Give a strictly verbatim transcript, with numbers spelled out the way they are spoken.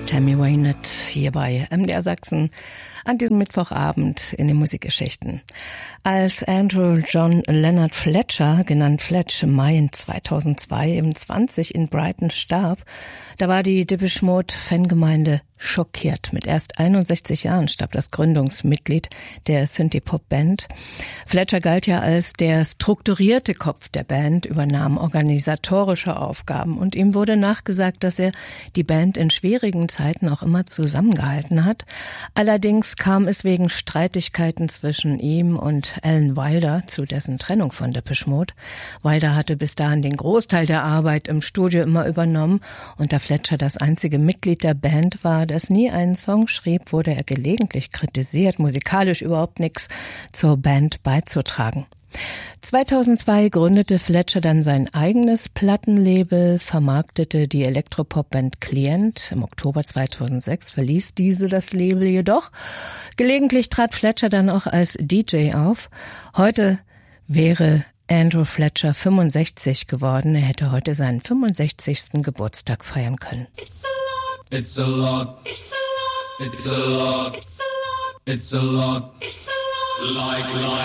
Tammy Wynette hier bei M D R Sachsen an diesem Mittwochabend in den Musikgeschichten. Als Andrew John Leonard Fletcher, genannt Fletch, im Mai zweitausendzwei im zwanzig in Brighton starb, da war die Depeche Mode Fangemeinde schockiert. Mit erst einundsechzig Jahren starb das Gründungsmitglied der Synthie-Pop-Band. Fletcher galt ja als der strukturierte Kopf der Band, übernahm organisatorische Aufgaben und ihm wurde nachgesagt, dass er die Band in schwierigen Zeiten auch immer zusammengehalten hat. Allerdings kam es wegen Streitigkeiten zwischen ihm und Alan Wilder zu dessen Trennung von Depeche Mode. Wilder hatte bis dahin den Großteil der Arbeit im Studio immer übernommen und da Fletcher das einzige Mitglied der Band war, das nie einen Song schrieb, wurde er gelegentlich kritisiert, musikalisch überhaupt nichts zur Band beizutragen. zweitausendzwei gründete Fletcher dann sein eigenes Plattenlabel, vermarktete die Elektropop-Band Client. Im Oktober zweitausendsechs verließ diese das Label jedoch. Gelegentlich trat Fletcher dann auch als D J auf. Heute wäre Andrew Fletcher fünfundsechzig geworden. Er hätte heute seinen fünfundsechzigsten Geburtstag feiern können. It's a lot. It's a lot. It's a lot. It's a lot. It's a lot. It's a lot. It's a lot. Like, like.